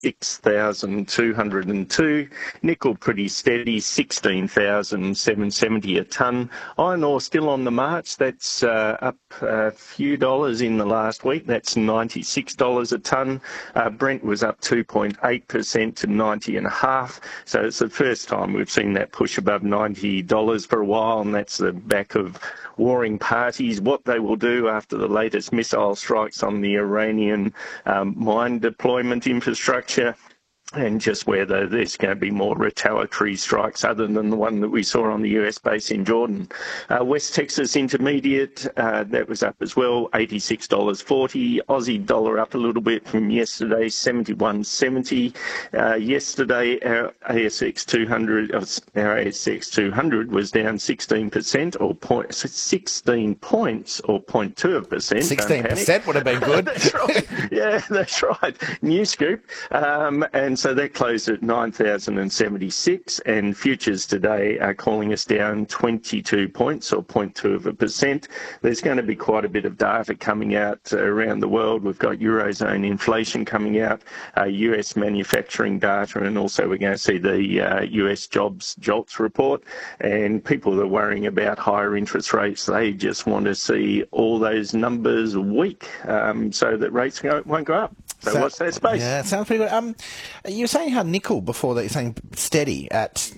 6,202. Nickel pretty steady, 16,770 a tonne. Iron ore still on the march. That's up a few dollars in the last week. That's $96 a tonne. Brent was up 2.8% to 90.5. So it's the first time we've seen that push above $90 for a while, and that's the back of warring parties, what they will do after the latest missile strikes on the Iranian mine deployment infrastructure, and just whether there's going to be more retaliatory strikes other than the one that we saw on the US base in Jordan. West Texas Intermediate, that was up as well, $86.40. Aussie dollar up a little bit from yesterday, 71.70. Yesterday, our ASX 200 was down 16%, or 16 points, or 0.2%. 16% would have been good. That's right. Yeah, that's right. New scoop. And so that closed at 9,076, and futures today are calling us down 22 points, or 0.2%. There's going to be quite a bit of data coming out around the world. We've got Eurozone inflation coming out, US manufacturing data, and also we're going to see the US JOLTS report. And people that are worrying about higher interest rates, they just want to see all those numbers weak so that rates won't go up. So what's that space? Yeah, it sounds pretty good. You were saying how nickel before that, you're saying steady at,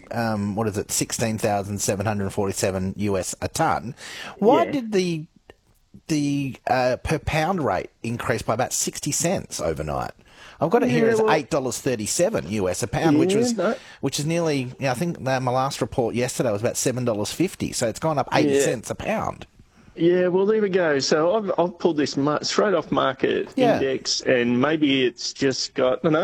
16,747 US a tonne. Why did the per pound rate increase by about 60 cents overnight? I've got it here as $8.37 US a pound, which is nearly, I think my last report yesterday was about $7.50, so it's gone up 80 cents a pound. Yeah, well, there we go. So I've pulled this straight off market index, and maybe it's just got, so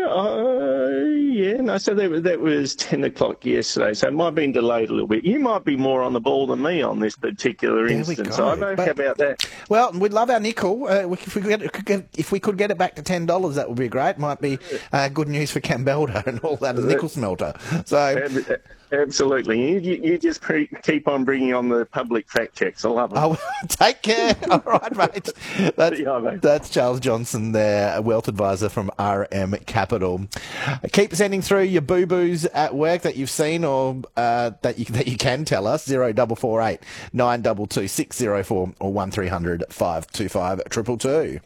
that was 10 o'clock yesterday, so it might have been delayed a little bit. You might be more on the ball than me on this particular instance, Ivo. How about that? Well, we'd love our nickel. If we could get it back to $10, that would be great. Might be good news for Kambalda and all that, nickel smelter. So... Absolutely. You just keep on bringing on the public fact checks. I love it. Oh, take care. All right, mate. That's Charles Johnson there, a wealth advisor from RM Capital. Keep sending through your boo-boos at work that you've seen or that you can tell us. 0448 922 604 or 1300 525 222.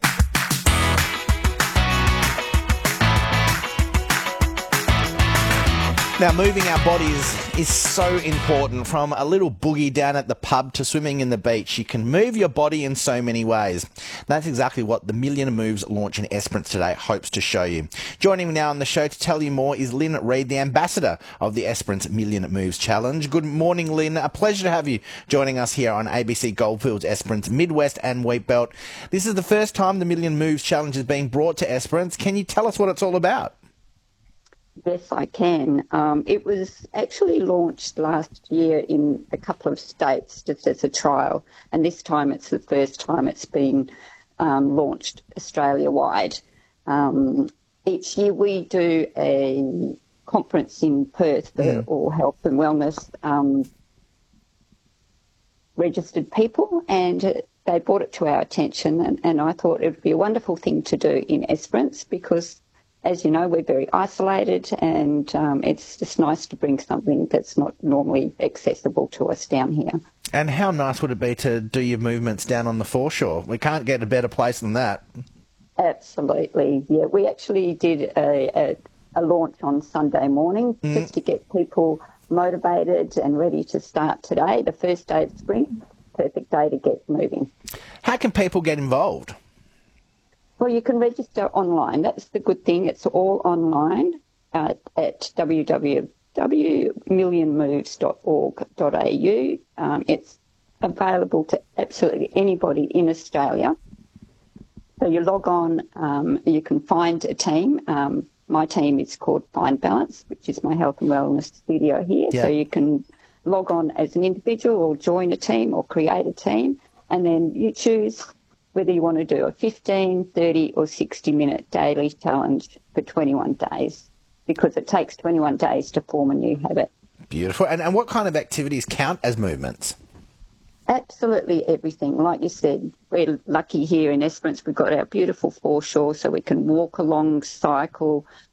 Now, moving our bodies is so important. From a little boogie down at the pub to swimming in the beach, you can move your body in so many ways. That's exactly what the Million Moves launch in Esperance today hopes to show you. Joining me now on the show to tell you more is Lynn Reid, the ambassador of the Esperance Million Moves Challenge. Good morning, Lynn. A pleasure to have you joining us here on ABC Goldfields, Esperance, Midwest and Wheatbelt. This is the first time the Million Moves Challenge is being brought to Esperance. Can you tell us what it's all about? Yes, I can. It was actually launched last year in a couple of states just as a trial, and this time it's the first time it's been launched Australia-wide. Each year we do a conference in Perth for all health and wellness registered people, and they brought it to our attention, and I thought it would be a wonderful thing to do in Esperance because, as you know, we're very isolated, and it's just nice to bring something that's not normally accessible to us down here. And how nice would it be to do your movements down on the foreshore? We can't get a better place than that. Absolutely, yeah. We actually did a launch on Sunday morning just to get people motivated and ready to start today, the first day of spring. Perfect day to get moving. How can people get involved? Well, you can register online. That's the good thing. It's all online at www.millionmoves.org.au. It's available to absolutely anybody in Australia. So you log on, you can find a team. My team is called Find Balance, which is my health and wellness studio here. Yeah. So you can log on as an individual or join a team or create a team, and then you choose whether you want to do a 15, 30 or 60-minute daily challenge for 21 days, because it takes 21 days to form a new habit. Beautiful. And what kind of activities count as movements? Absolutely everything. Like you said, we're lucky here in Esperance. We've got our beautiful foreshore, so we can walk along, cycle,